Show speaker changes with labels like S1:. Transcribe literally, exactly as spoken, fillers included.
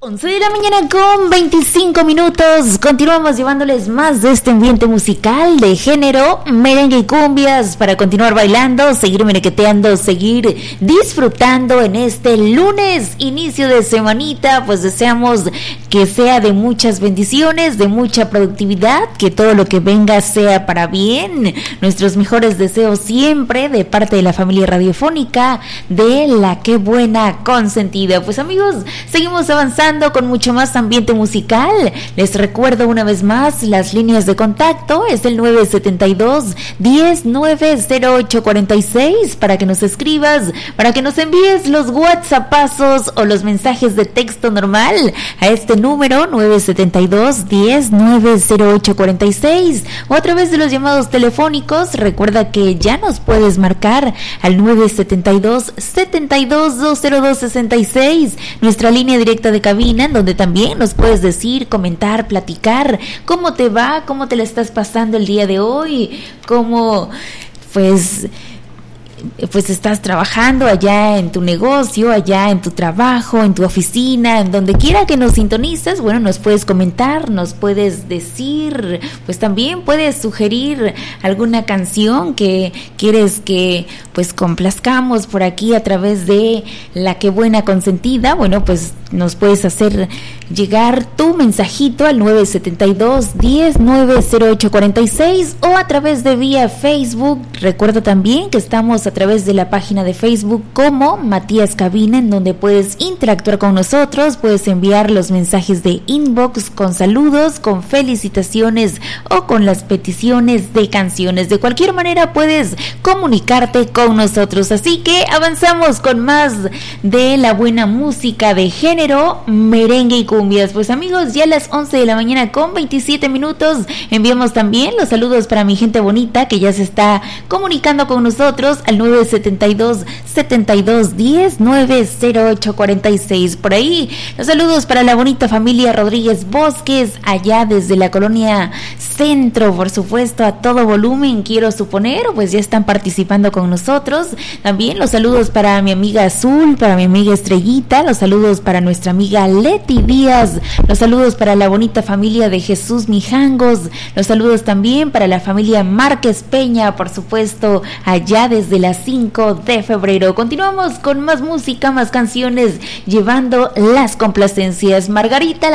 S1: once de la mañana con veinticinco minutos. Continuamos llevándoles más de este ambiente musical de género, merengue y cumbias, para continuar bailando, seguir merequeteando, seguir disfrutando en este lunes, inicio de semanita. Pues deseamos que sea de muchas bendiciones, de mucha productividad, que todo lo que venga sea para bien. Nuestros mejores deseos siempre de parte de la familia radiofónica de La Qué Buena Consentida. Pues amigos, seguimos avanzando con mucho más ambiente musical. Les recuerdo una vez más las líneas de contacto. Es el nueve siete dos, diez, nueve cero ocho cuarenta y seis para que nos escribas, para que nos envíes los whatsappazos o los mensajes de texto normal a este número nueve siete dos, diez, nueve cero ocho cuarenta y seis, o a través de los llamados telefónicos. Recuerda que ya nos puedes marcar al nueve siete dos, siete dos, dos cero dos seis seis, nuestra línea directa de cabina, en donde también nos puedes decir, comentar, platicar cómo te va, cómo te la estás pasando el día de hoy, cómo pues pues estás trabajando allá en tu negocio, allá en tu trabajo, en tu oficina, en donde quiera que nos sintonices. Bueno, nos puedes comentar, nos puedes decir, pues también puedes sugerir alguna canción que quieres que pues complazcamos por aquí a través de La Qué Buena Consentida. Bueno, pues nos puedes hacer llegar tu mensajito al nueve siete dos, diez, nueve cero ocho cuarenta y seis, o a través de vía Facebook. Recuerda también que estamos a través de la página de Facebook como Matías Cabina, en donde puedes interactuar con nosotros, puedes enviar los mensajes de inbox con saludos, con felicitaciones o con las peticiones de canciones. De cualquier manera puedes comunicarte con nosotros. Así que avanzamos con más de la buena música de género, merengue y cumbias. Pues amigos, ya a las once de la mañana con veintisiete minutos enviamos también los saludos para mi gente bonita que ya se está comunicando con nosotros al nueve siete dos, siete dos, diez, nueve cero ocho cuarenta y seis. Por ahí los saludos para la bonita familia Rodríguez Bosques allá desde la colonia Centro, por supuesto, a todo volumen, quiero suponer, pues ya están participando con nosotros. También los saludos para mi amiga Azul, para mi amiga Estrellita, los saludos para nuestra amiga Leti Díaz, los saludos para la bonita familia de Jesús Mijangos, los saludos también para la familia Márquez Peña, por supuesto, allá desde las cinco de febrero. Continuamos con más música, más canciones, llevando las complacencias. Margarita